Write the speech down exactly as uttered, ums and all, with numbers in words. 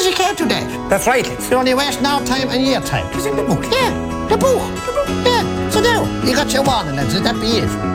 Because you can't do that. That's right, lads. You're only wasting our time and your time. It's in the book. Yeah, the book. Yeah. So now, you got your warning, lads. Let that be it.